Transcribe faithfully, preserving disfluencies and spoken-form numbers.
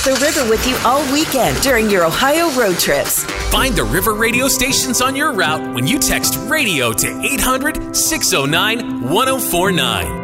the river with you all weekend during your Ohio road trips. Find the River radio stations on your route when you text radio to eight hundred, six oh nine, one oh four nine.